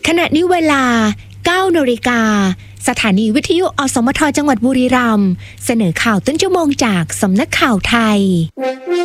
ขณะนี้เวลา 9 นาฬิกาสถานีวิทยุอสมทจังหวัดบุรีรัมย์เสนอข่าวต้นชั่วโมงจากสำนักข่าวไทย